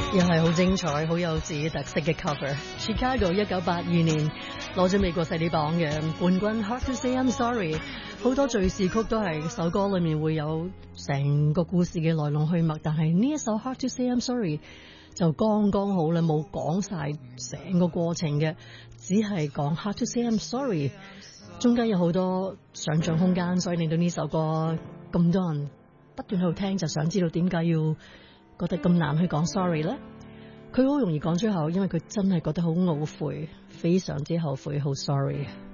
又係好精彩、好有自己特色嘅 cover。Chicago 1982年攞咗美國細碟榜嘅冠軍 Hard to Say I'm Sorry， 好多敘事曲都係首歌裏面會有成個故事嘅來龍去脈，但係呢一首 Hard to Say I'm Sorry 就剛剛好啦，冇講晒成個過程嘅，只係講 Hard to Say I'm Sorry， 中間有好多想像空間，所以令到呢首歌咁多人不斷喺度聽，就想知道點解要覺得咁難去講 sorry 呢？佢好容易講出口，因為佢真係覺得好懊悔，非常之後悔，好 sorry。